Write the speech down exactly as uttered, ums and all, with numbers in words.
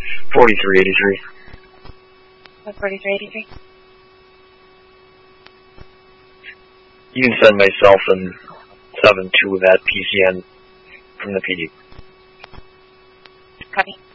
forty-three eighty-three. What, forty-three eighty-three? You can send myself and seven two of that P C N from the P D. Copy.